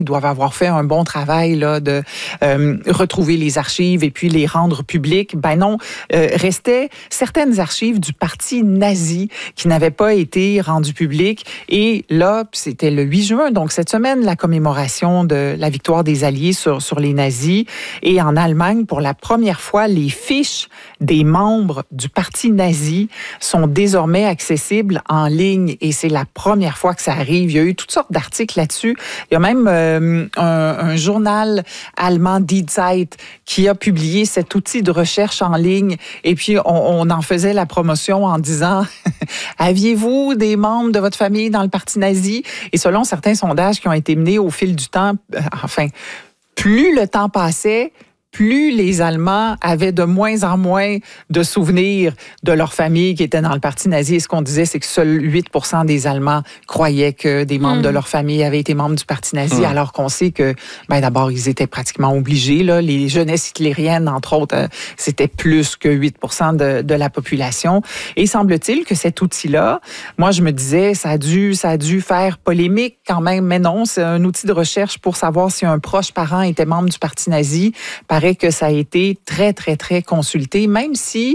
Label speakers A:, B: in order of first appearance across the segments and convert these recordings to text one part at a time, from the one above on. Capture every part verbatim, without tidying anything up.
A: Ils doivent avoir fait un bon travail là, de euh, retrouver les archives et puis les rendre publiques. Ben non, euh, restaient certaines archives du parti nazi qui n'avaient pas été rendues publiques. Et là, c'était le huit juin, donc cette semaine, la commémoration de la victoire des Alliés sur, sur les nazis. Et en Allemagne, pour la première fois, les fiches des membres du parti nazi sont désormais accessibles en ligne. Et c'est la première fois que ça arrive. Il y a eu toutes sortes d'articles là-dessus. Il y a même... Euh, Un, un journal allemand, Die Zeit, qui a publié cet outil de recherche en ligne. Et puis, on, on en faisait la promotion en disant « Aviez-vous des membres de votre famille dans le parti nazi? » Et selon certains sondages qui ont été menés au fil du temps, euh, enfin, plus le temps passait, plus les Allemands avaient de moins en moins de souvenirs de leur famille qui était dans le parti nazi. Et ce qu'on disait, c'est que seuls huit pour cent des Allemands croyaient que des membres mmh. de leur famille avaient été membres du parti nazi, mmh. alors qu'on sait que, ben d'abord, ils étaient pratiquement obligés. Là. Les jeunesses hitlériennes, entre autres, euh, c'était plus que huit pour cent de, de la population. Et semble-t-il que cet outil-là, moi, je me disais, ça a dû, ça a dû faire polémique quand même, mais non, c'est un outil de recherche pour savoir si un proche parent était membre du parti nazi. Par que ça a été très, très, très consulté, même si...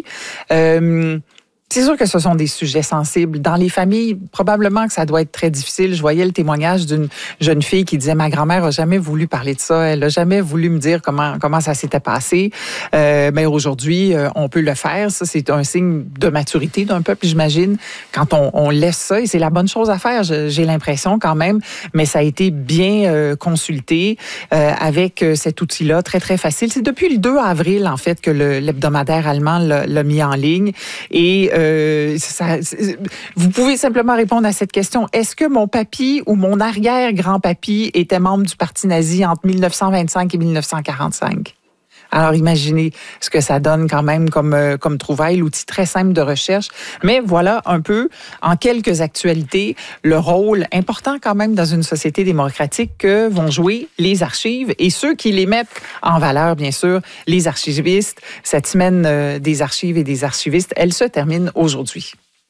A: Euh, c'est sûr que ce sont des sujets sensibles. Dans les familles, probablement que ça doit être très difficile. Je voyais le témoignage d'une jeune fille qui disait « Ma grand-mère n'a jamais voulu parler de ça. Elle n'a jamais voulu me dire comment, comment ça s'était passé. Euh, » Mais aujourd'hui, euh, on peut le faire. Ça, c'est un signe de maturité d'un peuple, j'imagine, quand on, on laisse ça. Et c'est la bonne chose à faire, j'ai l'impression quand même. Mais ça a été bien euh, consulté euh, avec euh, cet outil-là, très, très facile. C'est depuis le deux avril, en fait, que le, l'hebdomadaire allemand l'a mis en ligne. Et Euh, ça, vous pouvez simplement répondre à cette question. Est-ce que mon papy ou mon arrière-grand-papy était membre du parti nazi entre mille neuf cent vingt-cinq et mille neuf cent quarante-cinq? Alors, imaginez ce que ça donne quand même comme, euh, comme trouvaille, l'outil très simple de recherche. Mais voilà un peu, en quelques actualités, le rôle important quand même dans une société démocratique que vont jouer les archives et ceux qui les mettent en valeur, bien sûr, les archivistes. Cette semaine euh, des archives et des archivistes, elle se termine aujourd'hui.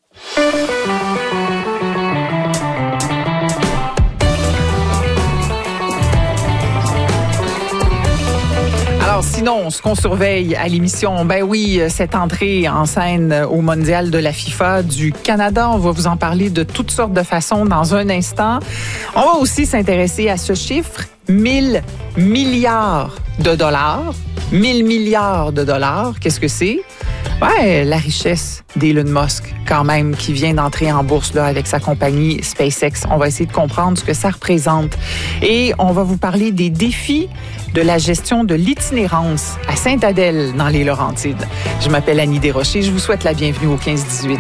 A: Alors, sinon, ce qu'on surveille à l'émission, ben oui, cette entrée en scène au mondial de la FIFA du Canada, on va vous en parler de toutes sortes de façons dans un instant. On va aussi s'intéresser à ce chiffre, mille milliards de dollars. mille milliards de dollars, qu'est-ce que c'est? Ouais, la richesse d'Elon Musk, quand même, qui vient d'entrer en bourse là, avec sa compagnie SpaceX. On va essayer de comprendre ce que ça représente. Et on va vous parler des défis de la gestion de l'itinérance à Sainte-Adèle, dans les Laurentides. Je m'appelle Annie Desrochers. Je vous souhaite la bienvenue au quinze dix-huit.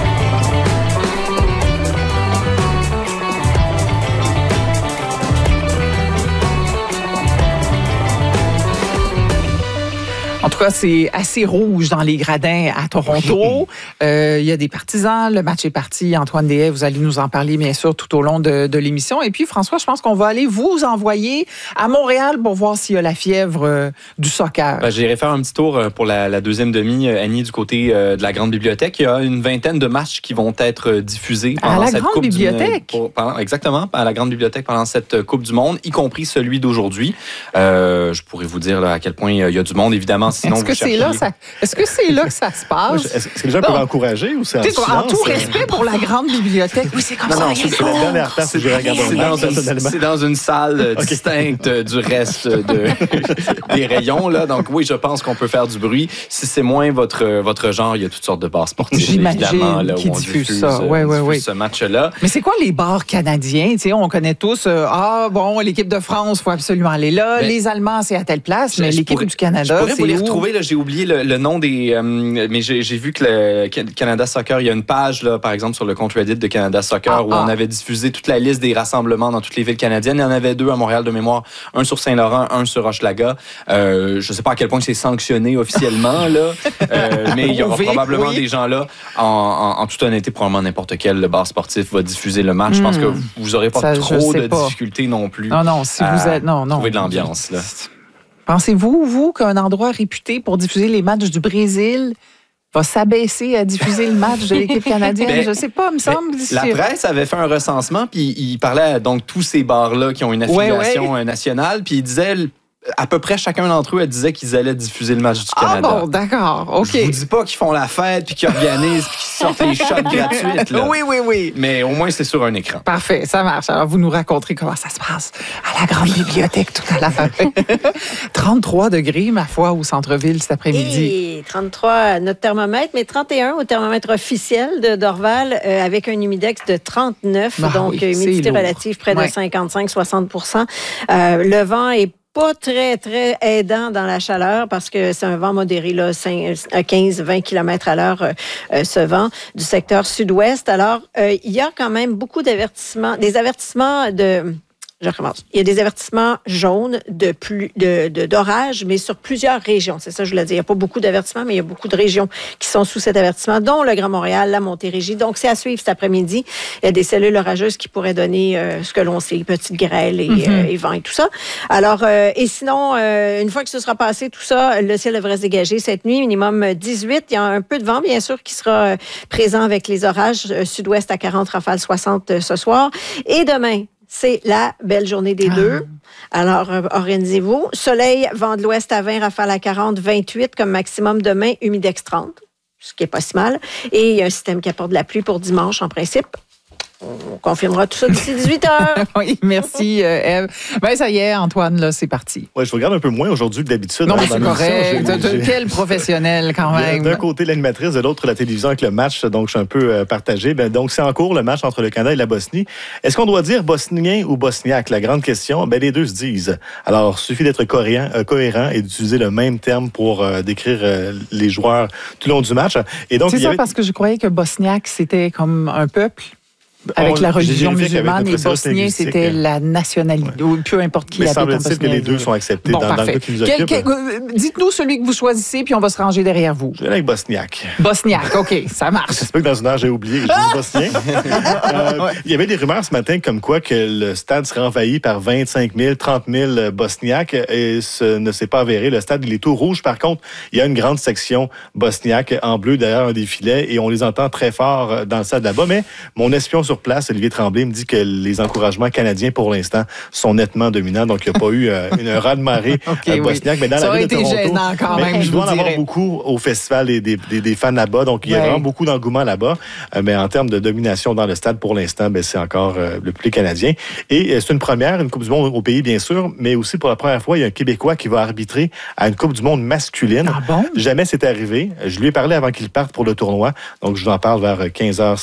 A: En tout cas, c'est assez rouge dans les gradins à Toronto. Il euh, y a des partisans. Le match est parti. Antoine Deshaies, vous allez nous en parler, bien sûr, tout au long de, de l'émission. Et puis, François, je pense qu'on va aller vous envoyer à Montréal pour voir s'il y a la fièvre euh, du soccer. Ben, j'irai faire un petit tour pour la, la deuxième demi, Annie, du côté euh, de la Grande Bibliothèque. Il y a une vingtaine de matchs qui vont être diffusés pendant à la cette Grande Coupe Bibliothèque? Du, pour, pendant, exactement, à la Grande Bibliothèque pendant cette Coupe du Monde, y compris celui d'aujourd'hui. Euh, je pourrais vous dire là, à quel point il y a du monde, évidemment. Sinon, est-ce que c'est là, ça, est-ce que c'est là que ça se passe?
B: Est-ce que les gens non. peuvent encourager ou c'est en silence?
A: En tout respect pour la Grande Bibliothèque. Oui, c'est comme non, ça. Non,
B: c'est la dernière place où j'ai regardé.
C: C'est dans, c'est dans une salle okay. distincte du reste de, des rayons. Là. Donc oui, je pense qu'on peut faire du bruit. Si c'est moins votre, votre genre, il y a toutes sortes de bars sportifs, évidemment, là, où on diffuse,
A: ça. Ouais, ouais, ouais.
C: ce match-là.
A: Mais c'est quoi les bars canadiens? T'sais, on connaît tous, euh, ah bon, l'équipe de France, il faut absolument aller là. Ben, les Allemands, c'est à telle place, mais l'équipe pourrais, du Canada, c'est où?
C: Retrouver, là, j'ai oublié le, le nom des... Euh, mais j'ai, j'ai vu que le Canada Soccer, il y a une page, là, par exemple, sur le compte Reddit de Canada Soccer, ah, où ah. on avait diffusé toute la liste des rassemblements dans toutes les villes canadiennes. Il y en avait deux à Montréal de mémoire, un sur Saint-Laurent, un sur Hochelaga. Euh, je ne sais pas à quel point c'est sanctionné officiellement, là, euh, mais il y aura oui, probablement oui. des gens là. En, en, en toute honnêteté, probablement n'importe quel bar sportif va diffuser le match. Mmh. Je pense que vous n'aurez pas Ça, trop de pas. difficultés non plus.
A: Non, non, si vous êtes... Non, non.
C: Trouver de l'ambiance, là.
A: Pensez-vous, vous, qu'un endroit réputé pour diffuser les matchs du Brésil va s'abaisser à diffuser le match de l'équipe canadienne? Ben, je ne sais pas, il me semble.
C: La presse avait fait un recensement, puis il parlait à donc, tous ces bars-là qui ont une affiliation ouais, ouais. nationale, puis il disait... À peu près chacun d'entre eux disait qu'ils allaient diffuser le match du Canada.
A: Ah bon, d'accord, OK.
C: Je vous dis pas qu'ils font la fête, puis qu'ils organisent, puis qu'ils sortent les shots gratuites. Là.
A: Oui, oui, oui.
C: Mais au moins, c'est sur un écran.
A: Parfait, ça marche. Alors, vous nous raconterez comment ça se passe à la grande bibliothèque tout à l'heure. trente-trois degrés, ma foi, au centre-ville cet après-midi.
D: Et trente-trois, notre thermomètre, mais trente et un au thermomètre officiel de Dorval, euh, avec un humidex de trente-neuf, bah, donc oui, humidité relative près ouais. de cinquante-cinq à soixante pour cent. Euh, le vent est pas très, très aidant dans la chaleur parce que c'est un vent modéré, là, quinze à vingt kilomètres à l'heure, euh, ce vent du secteur sud-ouest. Alors, euh, il y a quand même beaucoup d'avertissements, des avertissements de... Je recommence. Il y a des avertissements jaunes de plus, de, de, d'orage, mais sur plusieurs régions. C'est ça que je voulais dire. Il n'y a pas beaucoup d'avertissements, mais il y a beaucoup de régions qui sont sous cet avertissement, dont le Grand Montréal, la Montérégie. Donc, c'est à suivre cet après-midi. Il y a des cellules orageuses qui pourraient donner euh, ce que l'on sait, petites grêles et, mm-hmm. euh, et vents et tout ça. Alors, euh, et sinon, euh, une fois que ce sera passé, tout ça, le ciel devrait se dégager cette nuit, minimum dix-huit. Il y a un peu de vent, bien sûr, qui sera présent avec les orages euh, sud-ouest à quarante, rafales soixante euh, ce soir. Et demain, c'est la belle journée des ah. deux. Alors, euh, organisez-vous. Soleil, vent de l'ouest à vingt, rafale à quarante, vingt-huit comme maximum demain, humidex trente, ce qui n'est pas si mal. Et il y a un système qui apporte de la pluie pour dimanche, en principe. On confirmera tout ça d'ici dix-huit heures.
A: Oui, merci, euh, Ève. Ben, ça y est, Antoine, là, c'est parti.
B: Oui, je vous regarde un peu moins aujourd'hui que d'habitude.
A: Non, mais c'est correct. De, de quel professionnel, quand même.
B: D'un côté, l'animatrice, de l'autre, la télévision avec le match. Donc, je suis un peu euh, partagé. Ben, donc, c'est en cours, le match entre le Canada et la Bosnie. Est-ce qu'on doit dire bosnien ou bosniaque? La grande question, ben, les deux se disent. Alors, il suffit d'être cohérent, euh, cohérent et d'utiliser le même terme pour euh, décrire euh, les joueurs tout le long du match. Et donc,
A: c'est ça,
B: avait...
A: parce que je croyais que bosniaque, c'était comme un peuple. Avec on, la religion musulmane et bosnien, c'était la nationalité, ouais. peu importe qui
B: mais
A: habite en Bosnie.
B: Mais semble-t-il que les deux sont acceptés
A: bon,
B: dans, dans le cas qui nous occupe.
A: Quel, quel, dites-nous celui que vous choisissez, puis on va se ranger derrière vous.
B: Je vais avec bosniaque.
A: Bosniaque, OK, ça marche.
B: J'espère que dans une heure, j'ai oublié que je suis bosnien. euh, ouais. Il y avait des rumeurs ce matin comme quoi que le stade serait envahi par vingt-cinq mille, trente mille bosniaques, et ce ne s'est pas avéré. Le stade, il est tout rouge. Par contre, il y a une grande section bosniaque en bleu derrière un des filets, et on les entend très fort dans le stade là-bas. Mais mon espion sur place, Olivier Tremblay, me dit que les encouragements canadiens, pour l'instant, sont nettement dominants. Donc, il n'y a pas eu euh, une raz-de-marée okay, euh, bosniaque. Oui. Mais dans
A: ça
B: la ville
A: de Toronto,
B: gênant
A: quand même,
B: il
A: je
B: doit
A: vous
B: en
A: dirais.
B: avoir beaucoup au festival et des, des, des fans là-bas. Donc, il y a ouais. vraiment beaucoup d'engouement là-bas. Euh, mais en termes de domination dans le stade, pour l'instant, ben, c'est encore euh, le public canadien. Et euh, c'est une première, une Coupe du monde au pays, bien sûr, mais aussi pour la première fois, il y a un Québécois qui va arbitrer à une Coupe du monde masculine.
A: Ah bon?
B: Jamais c'est arrivé. Je lui ai parlé avant qu'il parte pour le tournoi. Donc, je vous en parle vers quinze heures.